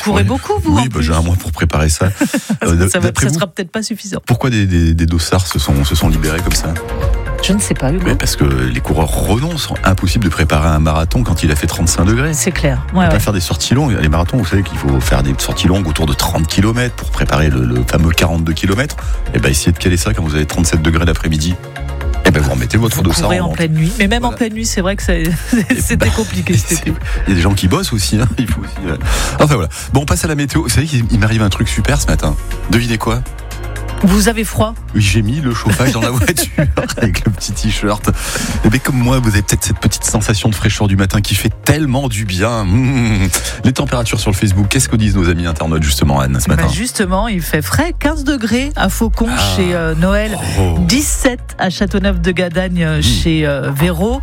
courez beaucoup, vous? Oui, j'ai un mois pour préparer ça. Ça sera peut-être pas suffisant. Pourquoi des dossards se sont libérés comme ça? Je ne sais pas, Hugo. Mais parce que les coureurs renoncent. Impossible de préparer un marathon quand il a fait 35 degrés. C'est clair. On peut pas faire des sorties longues. Les marathons, vous savez qu'il faut faire des sorties longues autour de 30 km pour préparer le fameux 42 km. Et essayez de caler ça quand vous avez 37 degrés l'après-midi. Vous remettez votre dossard en pleine nuit. Mais même en pleine nuit, c'est vrai que c'était compliqué. Il y a des gens qui bossent aussi. Il faut aussi. Enfin voilà. Bon, on passe à la météo. Vous savez qu'il m'arrive un truc super ce matin. Devinez quoi? Vous avez froid? Oui, j'ai mis le chauffage dans la voiture avec le petit t-shirt. Et comme moi, vous avez peut-être cette petite sensation de fraîcheur du matin qui fait tellement du bien. Les températures sur le Facebook, qu'est-ce que disent nos amis internautes justement, Anne, ce matin? Justement, il fait frais, 15 degrés à Faucon chez Noël, 17 à Châteauneuf-de-Gadagne chez Véro,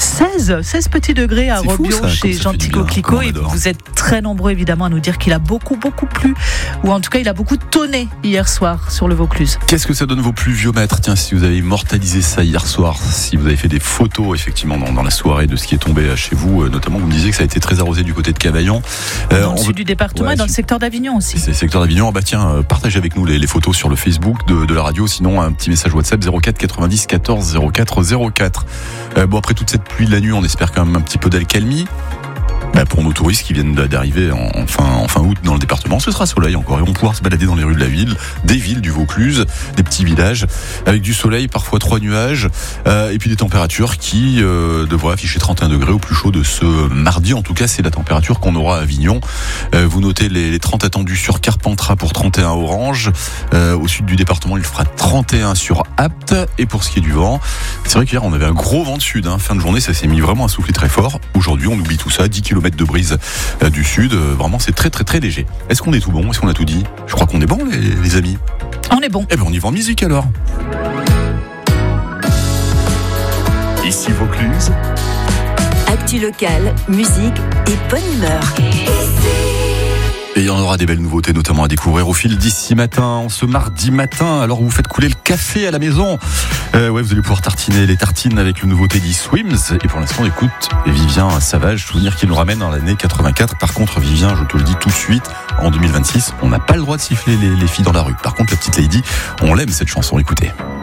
16 petits degrés à Robion chez Gentil Coquelicot. Et vous êtes très nombreux évidemment à nous dire qu'il a beaucoup plu, ou en tout cas il a beaucoup tonné hier soir sur le Vaucluse. Qu'est-ce que ça donne vos pluviomètres? Tiens, si vous avez immortalisé ça hier soir, si vous avez fait des photos effectivement dans la soirée de ce qui est tombé chez vous, notamment vous me disiez que ça a été très arrosé du côté de Cavaillon. Dans le sud du département et dans le secteur d'Avignon aussi. C'est le secteur d'Avignon. Tiens, partagez avec nous les photos sur le Facebook de la radio, sinon un petit message WhatsApp 04 90 14 04 04. Après toute cette pluie de la nuit, on espère quand même un petit peu d'alcalmie. Pour nos touristes qui viennent d'arriver en fin août dans le département, ce sera soleil encore. Ils vont pouvoir se balader dans les rues de la ville, des villes du Vaucluse, des petits villages, avec du soleil, parfois 3 nuages, et puis des températures qui devraient afficher 31 degrés au plus chaud de ce mardi. En tout cas, c'est la température qu'on aura à Avignon. Vous notez les 30 attendus sur Carpentras pour 31 Orange. Au sud du département, il fera 31 sur Apt. Et pour ce qui est du vent, c'est vrai qu'hier, on avait un gros vent de sud. Fin de journée, ça s'est mis vraiment à souffler très fort. Aujourd'hui, on oublie tout ça. 10 km de brise du sud, vraiment c'est très léger. Est-ce qu'on est tout bon? Est-ce qu'on a tout dit? Je crois qu'on est bon les amis. On est bon. On y va en musique alors. Ici Vaucluse. Actu locale, musique et bonne humeur. Et il y en aura des belles nouveautés, notamment à découvrir au fil d'ici matin, ce mardi matin. Alors vous faites couler le café à la maison. Vous allez pouvoir tartiner les tartines avec le nouveau Teddy Swims. Et pour l'instant, écoute, Vivien Savage, souvenir qu'il nous ramène dans l'année 84. Par contre, Vivien, je te le dis tout de suite, en 2026, on n'a pas le droit de siffler les filles dans la rue. Par contre, la petite Lady, on l'aime cette chanson, écoutez.